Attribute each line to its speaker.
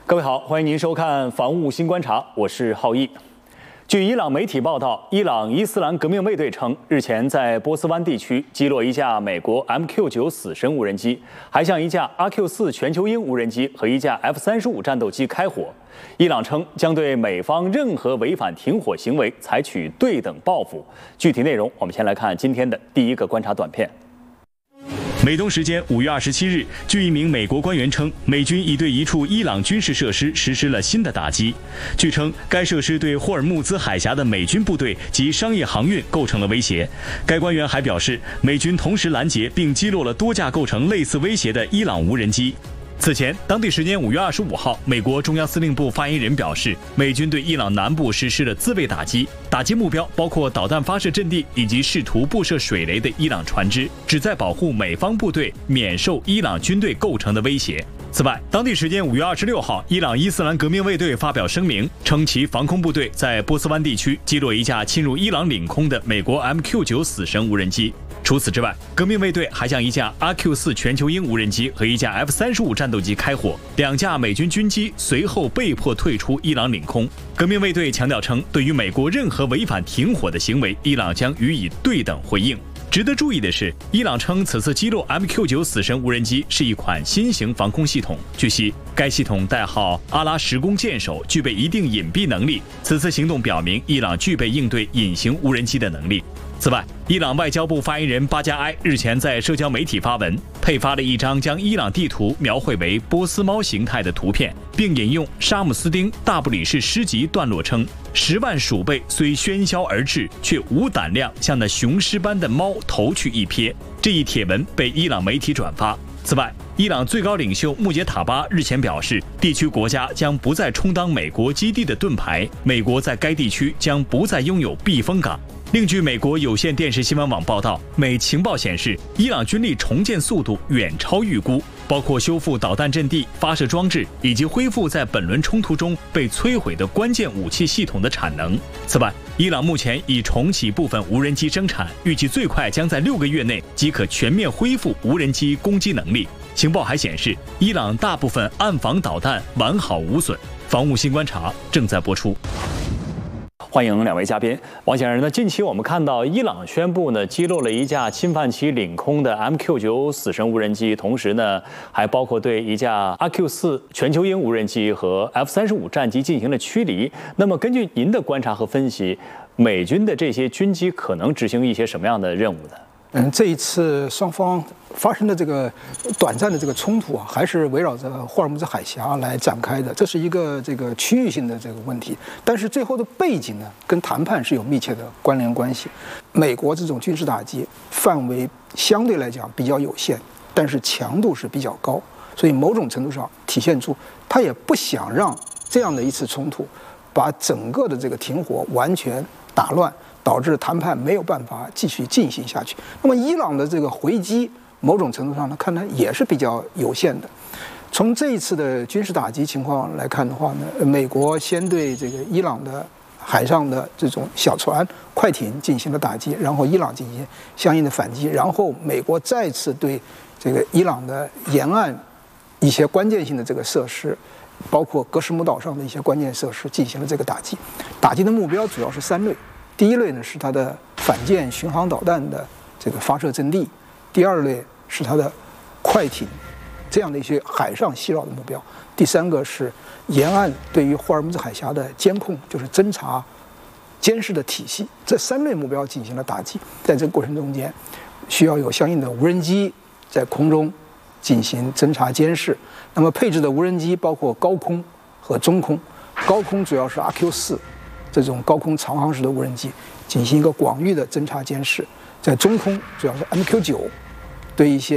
Speaker 1: 各位好，欢迎您收看《防务新观察》，我是浩毅。据伊朗媒体报道，伊朗伊斯兰革命卫队称，日前在波斯湾地区击落一架美国 MQ-9死神无人机，还向一架 RQ-4全球鹰无人机和一架 F-35战斗机开火。伊朗称将对美方任何违反停火行为采取对等报复。具体内容，我们先来看今天的第一个观察短片。
Speaker 2: 美东时间5月27日，据一名美国官员称，美军已对一处伊朗军事设施实施了新的打击。据称，该设施对霍尔木兹海峡的美军部队及商业航运构成了威胁。该官员还表示，美军同时拦截并击落了多架构成类似威胁的伊朗无人机。此前，当地时间5月25号，美国中央司令部发言人表示，美军对伊朗南部实施了自卫打击，打击目标包括导弹发射阵地以及试图布设水雷的伊朗船只，旨在保护美方部队免受伊朗军队构成的威胁。此外，当地时间5月26号，伊朗伊斯兰革命卫队发表声明，称其防空部队在波斯湾地区击落一架侵入伊朗领空的美国 MQ-9死神无人机。除此之外，革命卫队还向一架 RQ-4全球鹰无人机和一架 F-35战斗机开火，2架美军军机随后被迫退出伊朗领空。革命卫队强调称，对于美国任何违反停火的行为，伊朗将予以对等回应。值得注意的是，伊朗称此次击落 MQ-9死神无人机是一款新型防空系统。据悉，该系统代号阿拉什弓箭手，具备一定隐蔽能力。此次行动表明，伊朗具备应对隐形无人机的能力。此外，伊朗外交部发言人巴加埃日前在社交媒体发文，配发了一张将伊朗地图描绘为波斯猫形态的图片，并引用沙姆斯丁《大不里士诗集》段落称：“10万鼠辈虽喧嚣而至，却无胆量向那雄狮般的猫投去一瞥。”这一帖文被伊朗媒体转发。此外，伊朗最高领袖穆杰塔巴日前表示，地区国家将不再充当美国基地的盾牌，美国在该地区将不再拥有避风港。另据美国有线电视新闻网报道，美情报显示，伊朗军力重建速度远超预估，包括修复导弹阵地、发射装置以及恢复在本轮冲突中被摧毁的关键武器系统的产能。此外，伊朗目前已重启部分无人机生产，预计最快将在6个月内即可全面恢复无人机攻击能力。情报还显示，伊朗大部分岸防导弹完好无损。防务新观察正在播出。
Speaker 1: 欢迎两位嘉宾。王先生，近期我们看到伊朗宣布击落了一架侵犯其领空的 MQ-9死神无人机，同时还包括对一架 RQ-4全球鹰无人机和 F-35战机进行了驱离。那么根据您的观察和分析，美军的这些军机可能执行一些什么样的任务呢？
Speaker 3: 这一次双方发生的这个短暂的这个冲突还是围绕着霍尔木兹海峡来展开的，这是一个区域性的这个问题。但是最后的背景跟谈判是有密切的关联关系。美国这种军事打击范围相对来讲比较有限，但是强度是比较高，所以某种程度上体现出他也不想让这样的一次冲突把整个的这个停火完全打乱，导致谈判没有办法继续进行下去。那么伊朗的这个回击，某种程度上看来也是比较有限的。从这一次的军事打击情况来看的话美国先对这个伊朗的海上的这种小船、快艇进行了打击，然后伊朗进行相应的反击，然后美国再次对这个伊朗的沿岸一些关键性的这个设施，包括格什姆岛上的一些关键设施进行了这个打击。打击的目标主要是3类。第一类是它的反舰巡航导弹的这个发射阵地，第二类是它的快艇这样的一些海上袭扰的目标，第3个是沿岸对于霍尔木兹海峡的监控，就是侦察监视的体系。这3类目标进行了打击。在这个过程中间，需要有相应的无人机在空中进行侦察监视。那么配置的无人机包括高空和中空，高空主要是 RQ-4这种高空长航时的无人机进行一个广域的侦察监视，在中空主要是 MQ-9对一些